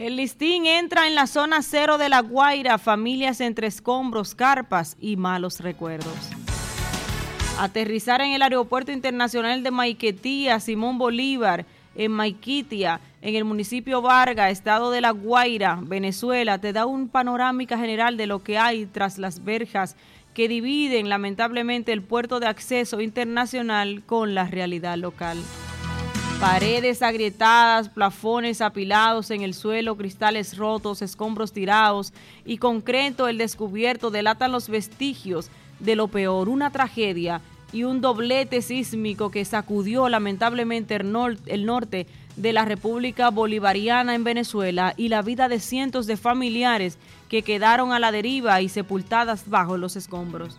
El listín entra en la zona cero de La Guaira, familias entre escombros, carpas y malos recuerdos. Aterrizar en el Aeropuerto Internacional de Maiquetía, Simón Bolívar, en Maiquitia, en el municipio Vargas, estado de La Guaira, Venezuela, te da una panorámica general de lo que hay tras las verjas que dividen lamentablemente el puerto de acceso internacional con la realidad local. Paredes agrietadas, plafones apilados en el suelo, cristales rotos, escombros tirados y concreto el descubierto delatan los vestigios de lo peor, una tragedia y un doblete sísmico que sacudió lamentablemente el norte de la República Bolivariana en Venezuela y la vida de cientos de familiares que quedaron a la deriva y sepultadas bajo los escombros.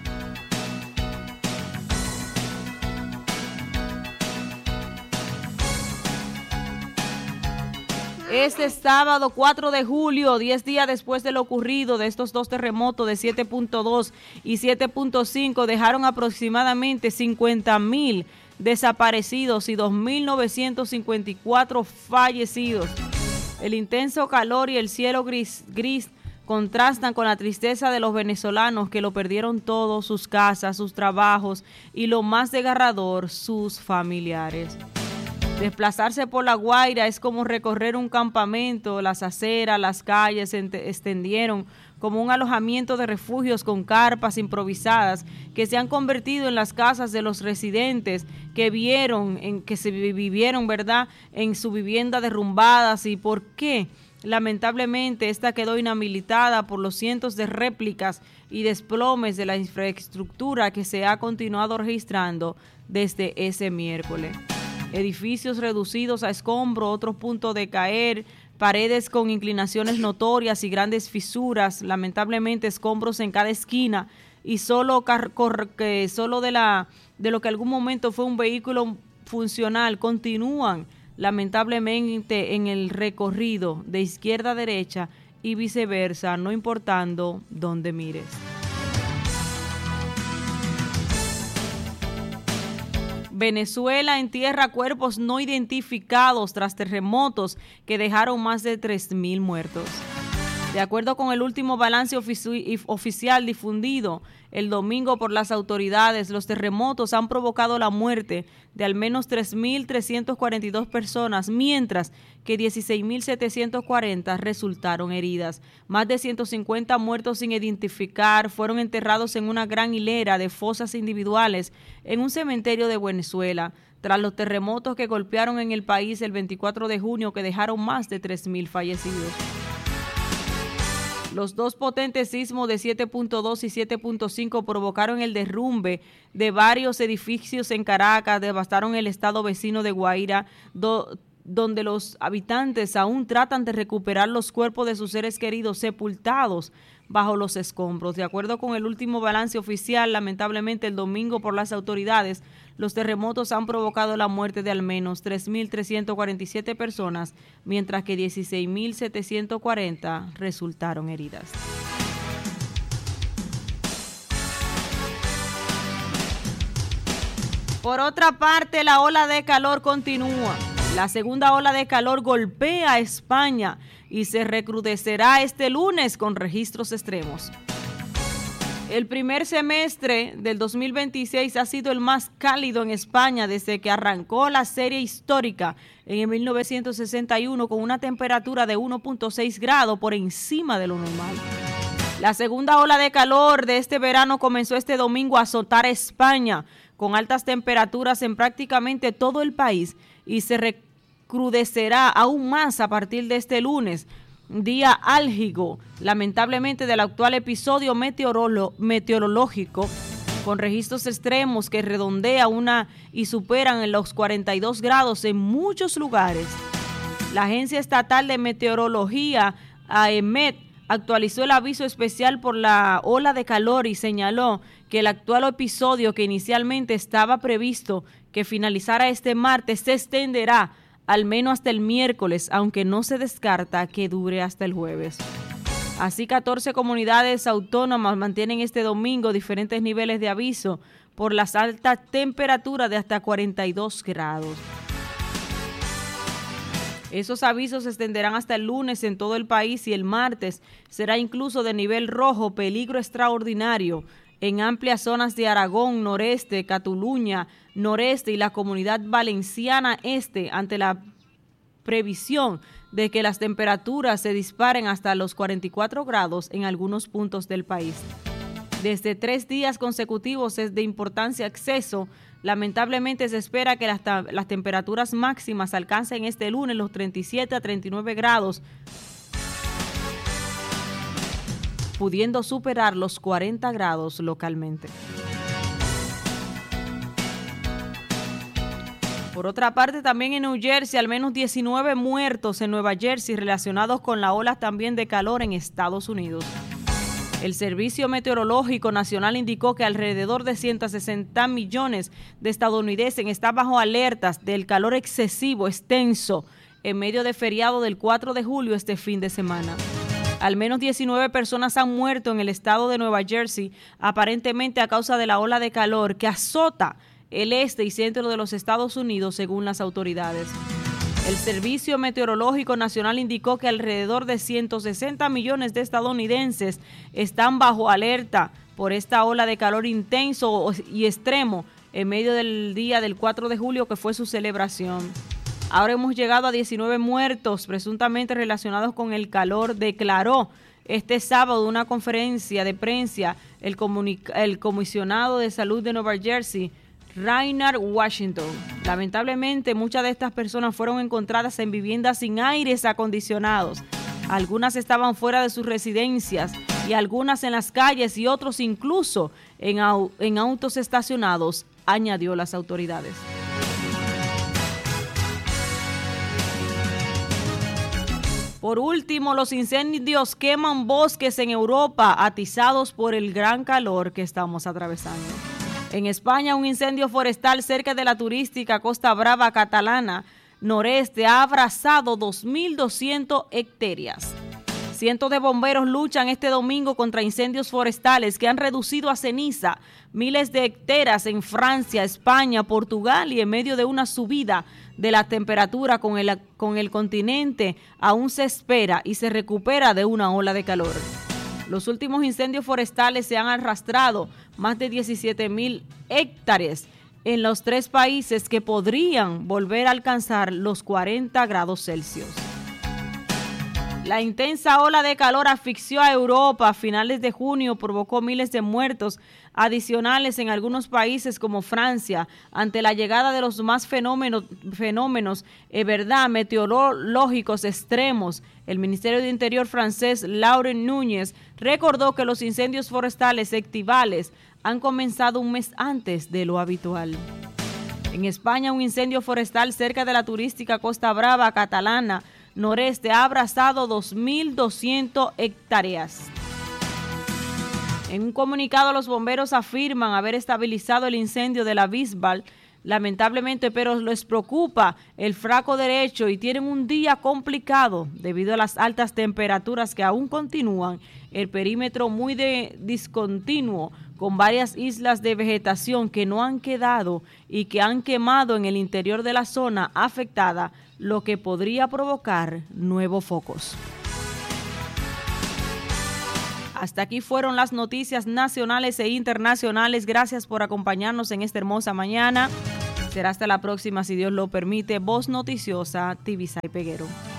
Este sábado 4 de julio, 10 días después de lo ocurrido de estos dos terremotos de 7.2 y 7.5, dejaron aproximadamente 50,000 desaparecidos y 2.954 fallecidos. El intenso calor y el cielo gris contrastan con la tristeza de los venezolanos que lo perdieron todo, sus casas, sus trabajos y lo más desgarrador, sus familiares. Desplazarse por La Guaira es como recorrer un campamento, las aceras, las calles se extendieron como un alojamiento de refugios con carpas improvisadas que se han convertido en las casas de los residentes que vivieron, ¿verdad?, en su vivienda derrumbadas. ¿Y por qué? Lamentablemente esta quedó inhabilitada por los cientos de réplicas y desplomes de la infraestructura que se ha continuado registrando desde ese miércoles. Edificios reducidos a escombro, otros puntos de caer, paredes con inclinaciones notorias y grandes fisuras, lamentablemente escombros en cada esquina y solo de lo que algún momento fue un vehículo funcional continúan lamentablemente en el recorrido de izquierda a derecha y viceversa, no importando dónde mires. Venezuela entierra cuerpos no identificados tras terremotos que dejaron más de 3,000 muertos. De acuerdo con el último balance oficial difundido el domingo por las autoridades, los terremotos han provocado la muerte de al menos 3,342 personas, mientras que 16,740 resultaron heridas. Más de 150 muertos sin identificar fueron enterrados en una gran hilera de fosas individuales en un cementerio de Venezuela, tras los terremotos que golpearon en el país el 24 de junio que dejaron más de 3,000 fallecidos. Los dos potentes sismos de 7.2 y 7.5 provocaron el derrumbe de varios edificios en Caracas, devastaron el estado vecino de Guaira, donde los habitantes aún tratan de recuperar los cuerpos de sus seres queridos sepultados bajo los escombros. De acuerdo con el último balance oficial, lamentablemente el domingo por las autoridades, los terremotos han provocado la muerte de al menos 3,347 personas, mientras que 16,740 resultaron heridas. Por otra parte, la ola de calor continúa. La segunda ola de calor golpea a España y se recrudecerá este lunes con registros extremos. El primer semestre del 2026 ha sido el más cálido en España desde que arrancó la serie histórica en 1961 con una temperatura de 1.6 grados por encima de lo normal. La segunda ola de calor de este verano comenzó este domingo a azotar a España con altas temperaturas en prácticamente todo el país y se recrudecerá aún más a partir de este lunes, día álgido, lamentablemente, del actual episodio meteorológico, con registros extremos que redondea y superan en los 42 grados en muchos lugares. La Agencia Estatal de Meteorología, AEMET, actualizó el aviso especial por la ola de calor y señaló que el actual episodio, que inicialmente estaba previsto que finalizara este martes, se extenderá al menos hasta el miércoles, aunque no se descarta que dure hasta el jueves. Así, 14 comunidades autónomas mantienen este domingo diferentes niveles de aviso por las altas temperaturas de hasta 42 grados. Esos avisos se extenderán hasta el lunes en todo el país y el martes será incluso de nivel rojo, peligro extraordinario, en amplias zonas de Aragón, noreste, Cataluña, noreste y la Comunidad Valenciana Este, ante la previsión de que las temperaturas se disparen hasta los 44 grados en algunos puntos del país. Desde 3 días consecutivos es de importancia exceso. Lamentablemente se espera que las temperaturas máximas alcancen este lunes los 37 a 39 grados, pudiendo superar los 40 grados localmente. Por otra parte, también en New Jersey, al menos 19 muertos en Nueva Jersey relacionados con la ola también de calor en Estados Unidos. El Servicio Meteorológico Nacional indicó que alrededor de 160 millones de estadounidenses están bajo alertas del calor excesivo extenso en medio de feriado del 4 de julio este fin de semana. Al menos 19 personas han muerto en el estado de Nueva Jersey, aparentemente a causa de la ola de calor que azota el este y centro de los Estados Unidos, según las autoridades. El Servicio Meteorológico Nacional indicó que alrededor de 160 millones de estadounidenses están bajo alerta por esta ola de calor intenso y extremo en medio del día del 4 de julio, que fue su celebración. Ahora hemos llegado a 19 muertos presuntamente relacionados con el calor, declaró este sábado en una conferencia de prensa el comisionado de salud de Nueva Jersey, Reinhard Washington. Lamentablemente, muchas de estas personas fueron encontradas en viviendas sin aires acondicionados. Algunas estaban fuera de sus residencias y algunas en las calles y otros incluso en autos estacionados, añadió las autoridades. Por último, los incendios queman bosques en Europa, atizados por el gran calor que estamos atravesando. En España, un incendio forestal cerca de la turística Costa Brava catalana noreste ha abrasado 2.200 hectáreas. Cientos de bomberos luchan este domingo contra incendios forestales que han reducido a ceniza miles de hectáreas en Francia, España, Portugal, y en medio de una subida de la temperatura con el continente aún se espera y se recupera de una ola de calor. Los últimos incendios forestales se han arrastrado más de 17.000 hectáreas en los 3 países que podrían volver a alcanzar los 40 grados Celsius. La intensa ola de calor asfixió a Europa a finales de junio, provocó miles de muertos adicionales en algunos países como Francia, ante la llegada de los más fenómenos meteorológicos extremos. El Ministerio de Interior francés, Laurent Núñez, recordó que los incendios forestales estivales han comenzado un mes antes de lo habitual. En España, un incendio forestal cerca de la turística Costa Brava catalana noreste ha abrazado 2.200 hectáreas. En un comunicado, los bomberos afirman haber estabilizado el incendio de la Bisbal, lamentablemente, pero les preocupa el flanco derecho y tienen un día complicado debido a las altas temperaturas que aún continúan, el perímetro muy discontinuo, con varias islas de vegetación que no han quedado y que han quemado en el interior de la zona afectada, lo que podría provocar nuevos focos. Hasta aquí fueron las noticias nacionales e internacionales. Gracias por acompañarnos en esta hermosa mañana. Será hasta la próxima, si Dios lo permite. Voz Noticiosa, Tibisay Peguero.